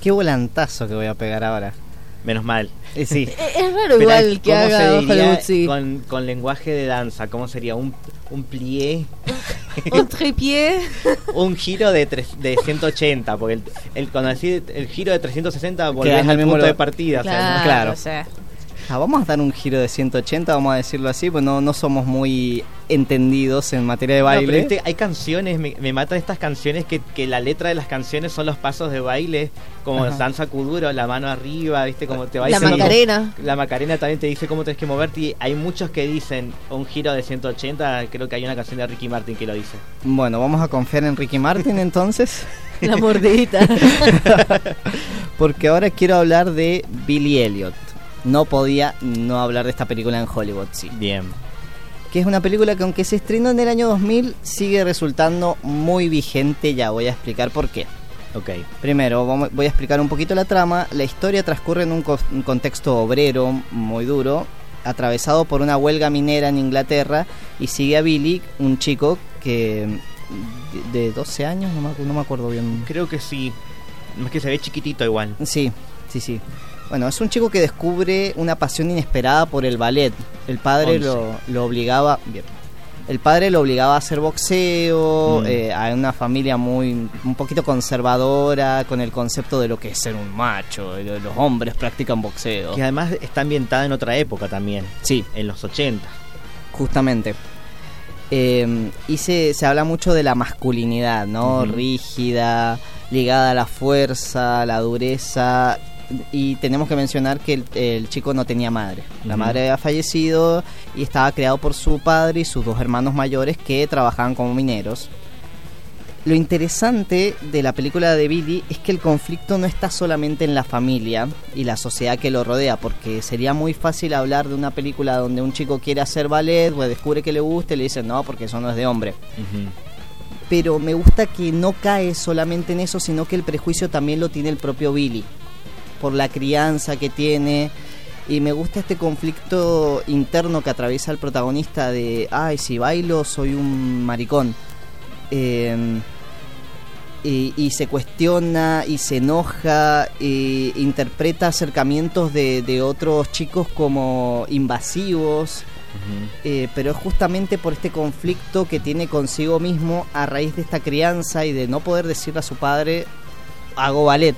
Qué volantazo que voy a pegar ahora. Menos mal. Sí. Es raro igual que haga Hollywood, sí. Con lenguaje de danza, ¿cómo sería? Un plié. Un trépied. Un giro de 180, porque cuando decís el giro de 360 volvés al punto de partida. Claro. O sea, Vamos a dar un giro de 180, vamos a decirlo así, pues no somos muy entendidos en materia de baile. No, pero hay canciones, me matan estas canciones que la letra de las canciones son los pasos de baile, como danza kuduro, la mano arriba, ¿viste? Como te va la diciendo Macarena. La Macarena también te dice cómo tenés que moverte, y hay muchos que dicen un giro de 180, creo que hay una canción de Ricky Martin que lo dice. Bueno, vamos a confiar en Ricky Martin entonces. La mordidita. Porque ahora quiero hablar de Billy Elliot. No podía no hablar de esta película en Hollywood, sí. Bien. Que es una película que, aunque se estrenó en el año 2000, sigue resultando muy vigente. Ya voy a explicar por qué. Ok. Primero, voy a explicar un poquito la trama. La historia transcurre en un contexto obrero muy duro, atravesado por una huelga minera en Inglaterra, y sigue a Billy, un chico que de 12 años, no me acuerdo bien. Creo que sí. Es que se ve chiquitito igual. Sí. Bueno, es un chico que descubre una pasión inesperada por el ballet. El padre lo obligaba... Bien. El padre lo obligaba a hacer boxeo, a una familia un poquito conservadora, con el concepto de lo que es ser un macho. Los hombres practican boxeo. Que además está ambientada en otra época también. Sí. En los 80. Justamente. Y se habla mucho de la masculinidad, ¿no? Rígida, ligada a la fuerza, la dureza. Y tenemos que mencionar que el chico no tenía madre. La madre había fallecido y estaba criado por su padre y sus dos hermanos mayores, que trabajaban como mineros. Lo interesante de la película de Billy es que el conflicto no está solamente en la familia y la sociedad que lo rodea, porque sería muy fácil hablar de una película donde un chico quiere hacer ballet, pues descubre que le gusta y le dicen no, porque eso no es de hombre. Pero me gusta que no cae solamente en eso, sino que el prejuicio también lo tiene el propio Billy, por la crianza que tiene. Y me gusta este conflicto interno que atraviesa el protagonista de ay, si bailo soy un maricón, y se cuestiona y se enoja, interpreta acercamientos de otros chicos como invasivos. Pero es justamente por este conflicto que tiene consigo mismo a raíz de esta crianza y de no poder decirle a su padre hago ballet.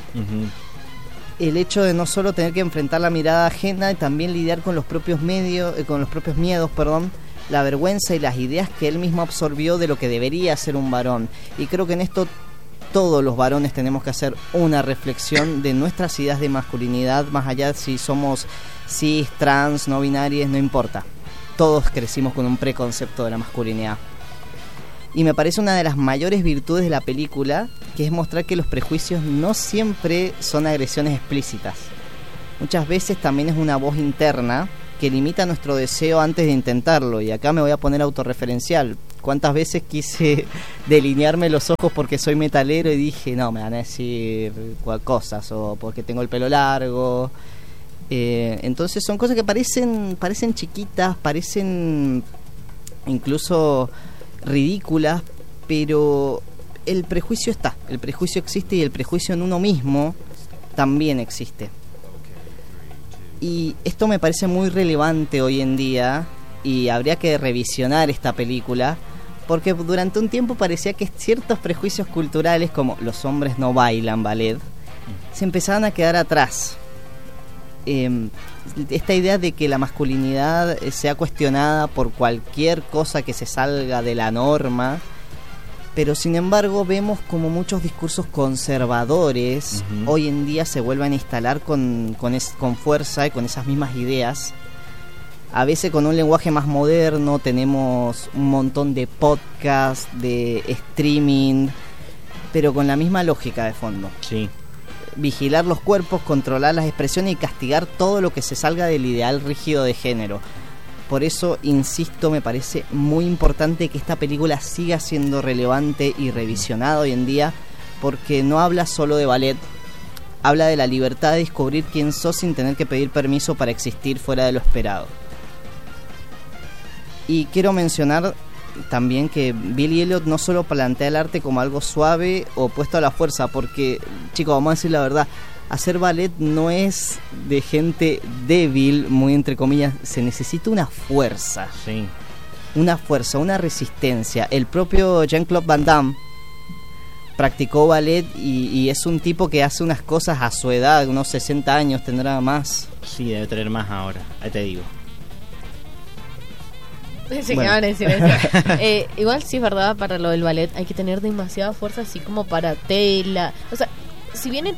El hecho de no solo tener que enfrentar la mirada ajena, y también lidiar con los propios miedos, la vergüenza y las ideas que él mismo absorbió de lo que debería ser un varón. Y creo que en esto todos los varones tenemos que hacer una reflexión de nuestras ideas de masculinidad, más allá si somos cis, trans, no binarias, no importa. Todos crecimos con un preconcepto de la masculinidad. Y me parece una de las mayores virtudes de la película, que es mostrar que los prejuicios no siempre son agresiones explícitas. Muchas veces también es una voz interna que limita nuestro deseo antes de intentarlo. Y acá me voy a poner autorreferencial. ¿Cuántas veces quise delinearme los ojos porque soy metalero y dije, no, me van a decir cosas, o porque tengo el pelo largo? Entonces son cosas que parecen chiquitas, parecen incluso ridículas, pero el prejuicio está, el prejuicio existe, y el prejuicio en uno mismo también existe. Y esto me parece muy relevante hoy en día, y habría que revisionar esta película, porque durante un tiempo parecía que ciertos prejuicios culturales, como los hombres no bailan ballet, se empezaban a quedar atrás. Esta idea de que la masculinidad sea cuestionada por cualquier cosa que se salga de la norma, pero sin embargo vemos como muchos discursos conservadores hoy en día se vuelven a instalar con fuerza y con esas mismas ideas. A veces con un lenguaje más moderno, tenemos un montón de podcasts, de streaming, pero con la misma lógica de fondo. Sí. Vigilar los cuerpos, controlar las expresiones y castigar todo lo que se salga del ideal rígido de género. Por eso, insisto, me parece muy importante que esta película siga siendo relevante y revisionada hoy en día, porque no habla solo de ballet, habla de la libertad de descubrir quién sos sin tener que pedir permiso para existir fuera de lo esperado. Y quiero mencionar también que Billy Elliot no solo plantea el arte como algo suave o opuesto a la fuerza, porque, chicos, vamos a decir la verdad, hacer ballet no es de gente débil, muy entre comillas, se necesita una fuerza. Sí. Una fuerza, una resistencia. El propio Jean-Claude Van Damme practicó ballet y es un tipo que hace unas cosas a su edad, unos 60 años tendrá más. Sí, debe tener más ahora, ahí te digo. Se Bueno. quedaban en silencio. Igual sí es verdad, para lo del ballet hay que tener demasiada fuerza, así como para tela. O sea, si viene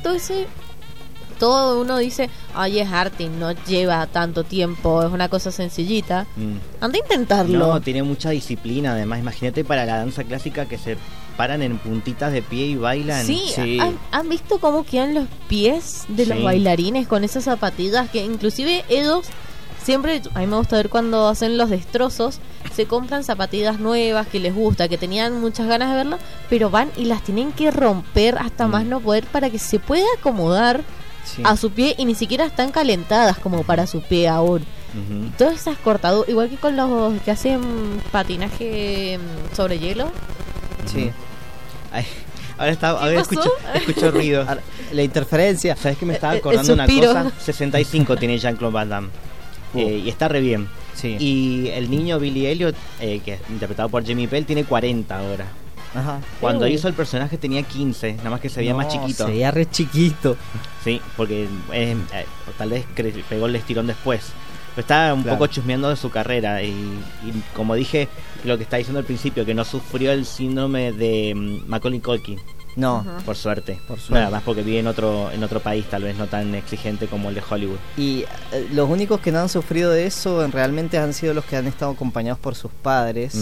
todo uno dice, ay, es arte, no lleva tanto tiempo, es una cosa sencillita. Anda a intentarlo. No, tiene mucha disciplina, además. Imagínate para la danza clásica que se paran en puntitas de pie y bailan. Sí, Sí. ¿Han visto cómo quedan los pies de los Sí. bailarines con esas zapatillas? Que inclusive ellos siempre, a mí me gusta ver cuando hacen los destrozos, se compran zapatillas nuevas que les gusta, que tenían muchas ganas de verlas, pero van y las tienen que romper hasta más no poder para que se pueda acomodar Sí. a su pie, y ni siquiera están calentadas como para su pie aún. Ujú. Todas esas cortaduras, igual que con los que hacen patinaje sobre hielo. Sí. Ay, ahora ¿Qué pasó? escucho ruido. Ahora, la interferencia. ¿Sabes que me estaba El acordando una suspiro. cosa? 65 tiene Jean-Claude Van Damme. Y está re bien. Sí. Y el niño Billy Elliot, que es interpretado por Jamie Bell, tiene 40 ahora. Ajá. Cuando hizo el personaje tenía 15, nada más que se veía más chiquito. Se veía re chiquito. Sí, porque tal vez pegó el estirón después. Pero está un Claro. poco chusmeando de su carrera. Y como dije, lo que está diciendo al principio, que no sufrió el síndrome de Macaulay Culkin, No. Ajá. por suerte. Por suerte. Nada más porque vive en otro país, tal vez no tan exigente como el de Hollywood. Y los únicos que no han sufrido de eso realmente han sido los que han estado acompañados por sus padres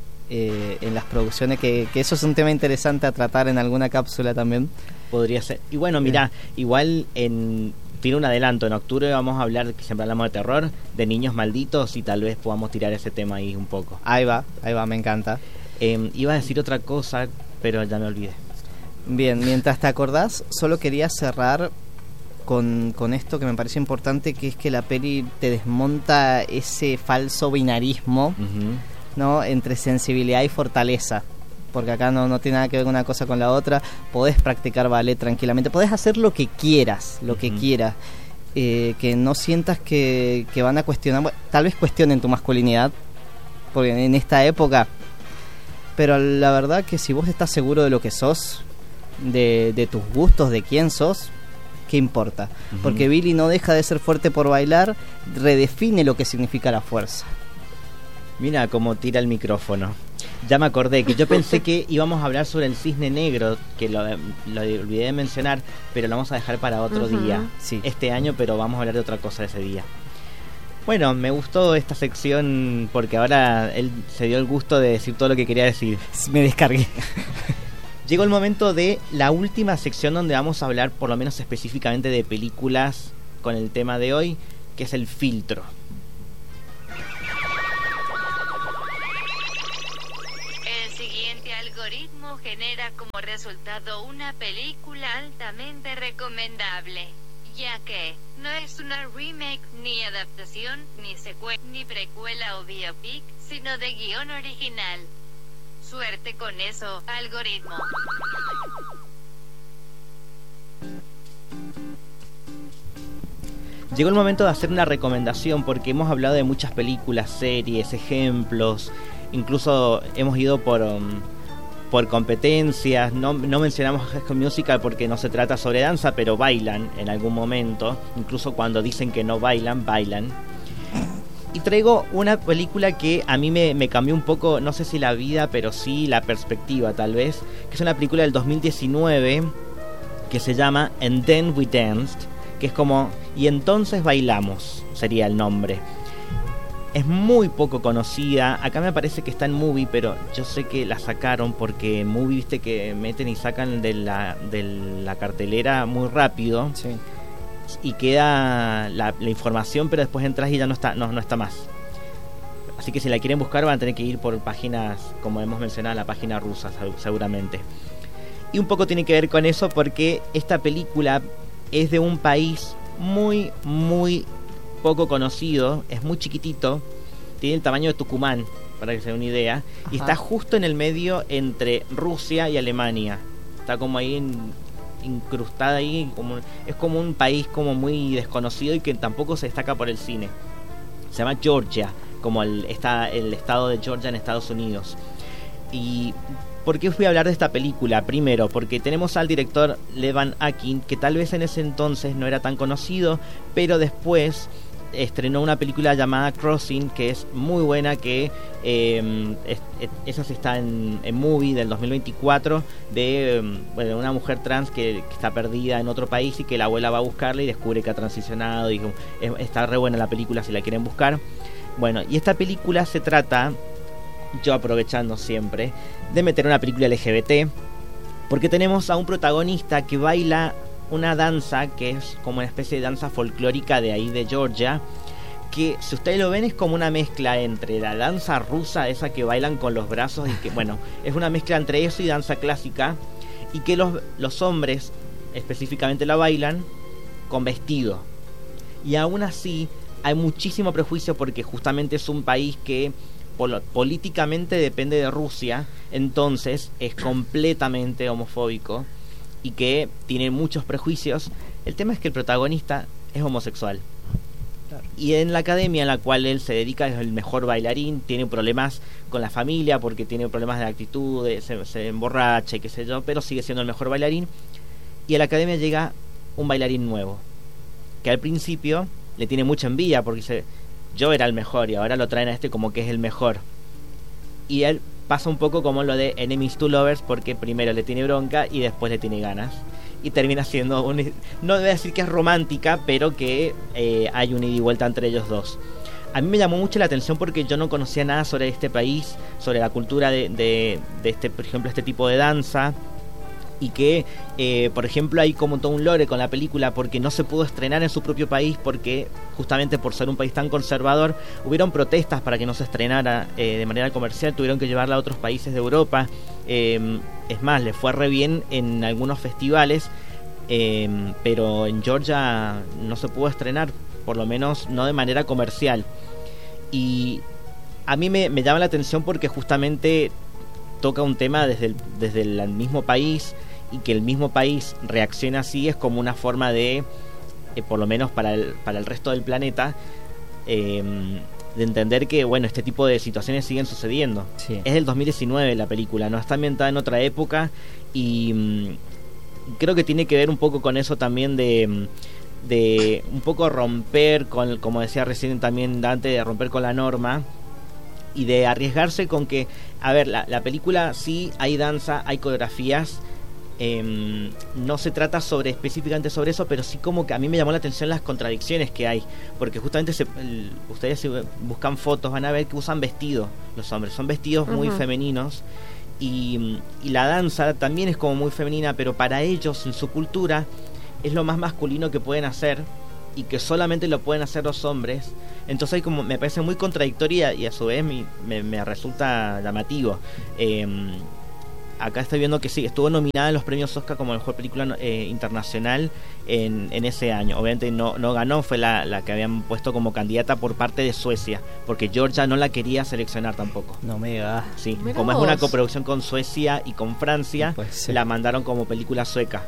en las producciones, que eso es un tema interesante a tratar en alguna cápsula también. Podría ser. Y bueno, mira, igual tiene un adelanto. En octubre vamos a hablar, que siempre hablamos de terror, de niños malditos, y tal vez podamos tirar ese tema ahí un poco. Ahí va, me encanta. Iba a decir otra cosa, pero ya me olvidé. Bien, mientras te acordás, solo quería cerrar con esto que me parece importante, que es que la peli te desmonta ese falso binarismo, Ujú. ¿no? Entre sensibilidad y fortaleza. Porque acá no tiene nada que ver una cosa con la otra. Podés practicar ballet tranquilamente, podés hacer lo que quieras, que no sientas que van a cuestionar, bueno, tal vez cuestionen tu masculinidad, porque en esta época, pero la verdad que si vos estás seguro de lo que sos, de tus gustos, de quién sos, ¿qué importa? Ujú. Porque Billy no deja de ser fuerte por bailar, redefine lo que significa la fuerza. Mira cómo tira el micrófono. Ya me acordé que yo pensé que íbamos a hablar sobre el cisne negro, que lo olvidé de mencionar, pero lo vamos a dejar para otro Ujú. día. Sí. Este año, pero vamos a hablar de otra cosa ese día. Bueno, me gustó esta sección porque ahora él se dio el gusto de decir todo lo que quería decir. Me descargué. Llegó el momento de la última sección donde vamos a hablar, por lo menos específicamente, de películas con el tema de hoy, que es el filtro. El siguiente algoritmo genera como resultado una película altamente recomendable, ya que no es una remake, ni adaptación, ni secuela, ni precuela o biopic, sino de guión original. Suerte con eso, algoritmo. Llegó el momento de hacer una recomendación porque hemos hablado de muchas películas, series, ejemplos, incluso hemos ido por competencias. No mencionamos High School Musical porque no se trata sobre danza, pero bailan en algún momento, incluso cuando dicen que no bailan, bailan. Y traigo una película que a mí me cambió un poco, no sé si la vida, pero sí la perspectiva tal vez, que es una película del 2019 que se llama And Then We Danced, que es como Y entonces bailamos, sería el nombre. Es muy poco conocida, acá me parece que está en Movie, pero yo sé que la sacaron porque en Movie, viste que meten y sacan de la cartelera muy rápido. Sí. Y queda la información, pero después entras y ya no está más. Así que si la quieren buscar van a tener que ir por páginas, como hemos mencionado, la página rusa seguramente. Y un poco tiene que ver con eso porque esta película es de un país muy, muy poco conocido, es muy chiquitito, tiene el tamaño de Tucumán, para que se den una idea, y está justo en el medio entre Rusia y Alemania. Está como ahí incrustada ahí, es como un país como muy desconocido y que tampoco se destaca por el cine. Se llama Georgia, como el estado de Georgia en Estados Unidos. ¿Y por qué fui a hablar de esta película? Primero, porque tenemos al director Levan Akin, que tal vez en ese entonces no era tan conocido, pero después estrenó una película llamada Crossing, que es muy buena, que esa sí está en Movie del 2024, de una mujer trans que está perdida en otro país y que la abuela va a buscarla y descubre que ha transicionado, y está re buena la película si la quieren buscar. Bueno, y esta película se trata, yo aprovechando siempre, de meter una película LGBT, porque tenemos a un protagonista que baila una danza que es como una especie de danza folclórica de ahí de Georgia, que si ustedes lo ven es como una mezcla entre la danza rusa, esa que bailan con los brazos, y que bueno, es una mezcla entre eso y danza clásica, y que los hombres específicamente la bailan con vestido. Y aún así hay muchísimo prejuicio porque justamente es un país que políticamente depende de Rusia, entonces es completamente homofóbico y que tiene muchos prejuicios. El tema es que el protagonista es homosexual. Claro. Y en la academia en la cual él se dedica es el mejor bailarín, tiene problemas con la familia porque tiene problemas de actitud, se emborracha y qué sé yo, pero sigue siendo el mejor bailarín. Y a la academia llega un bailarín nuevo, que al principio le tiene mucha envidia porque dice, yo era el mejor y ahora lo traen a este como que es el mejor. Y él pasa un poco como lo de Enemies to Lovers, porque primero le tiene bronca y después le tiene ganas. Y termina siendo no voy a decir que es romántica, pero que hay un ida y vuelta entre ellos dos. A mí me llamó mucho la atención porque yo no conocía nada sobre este país, sobre la cultura de este, por ejemplo, este tipo de danza. Y que, por ejemplo, hay como todo un lore con la película porque no se pudo estrenar en su propio país porque justamente por ser un país tan conservador hubieron protestas para que no se estrenara de manera comercial, tuvieron que llevarla a otros países de Europa. Es más, le fue re bien en algunos festivales, pero en Georgia no se pudo estrenar, por lo menos no de manera comercial. Y a mí me llama la atención porque justamente toca un tema desde el mismo país, y que el mismo país reaccione así es como una forma de, por lo menos para el resto del planeta, de entender que bueno, este tipo de situaciones siguen sucediendo. Sí. Es del 2019 la película, no está ambientada en otra época, y creo que tiene que ver un poco con eso también de un poco romper con, como decía recién también Dante, de romper con la norma y de arriesgarse con que, a ver, la película sí hay danza, hay coreografías, no se trata específicamente sobre eso, pero sí como que a mí me llamó la atención las contradicciones que hay, porque justamente ustedes si buscan fotos van a ver que usan vestidos los hombres, son vestidos muy femeninos, y la danza también es como muy femenina, pero para ellos en su cultura es lo más masculino que pueden hacer y que solamente lo pueden hacer los hombres. Entonces hay como, me parece muy contradictoria y a su vez me resulta llamativo. Acá estoy viendo que sí, estuvo nominada en los premios Oscar como mejor película internacional en ese año. Obviamente no ganó, fue la que habían puesto como candidata por parte de Suecia, porque Georgia no la quería seleccionar tampoco. No me digas. Sí, como es una coproducción con Suecia y con Francia, la mandaron como película sueca.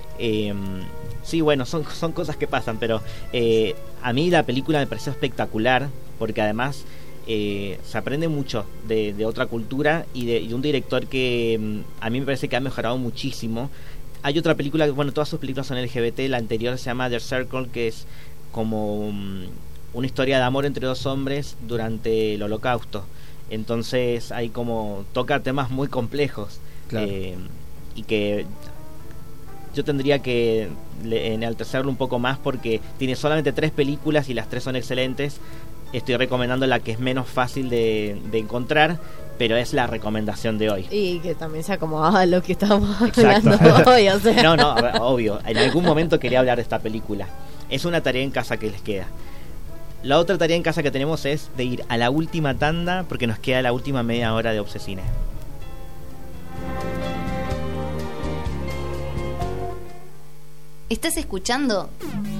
Sí, bueno, son cosas que pasan, pero a mí la película me pareció espectacular, porque además se aprende mucho de otra cultura y de un director que a mí me parece que ha mejorado muchísimo. Hay otra película, bueno, todas sus películas son LGBT, la anterior se llama The Circle, que es como una historia de amor entre dos hombres durante el Holocausto. Entonces hay como, toca temas muy complejos, claro. Y que yo tendría que enaltecerlo un poco más porque tiene solamente 3 películas y las 3 son excelentes. Estoy recomendando la que es menos fácil de encontrar, pero es la recomendación de hoy. Y que también se acomodaba a lo que estábamos hablando hoy, o sea. No, obvio. En algún momento quería hablar de esta película. Es una tarea en casa que les queda. La otra tarea en casa que tenemos es de ir a la última tanda, porque nos queda la última media hora de Obsesine. ¿Estás escuchando?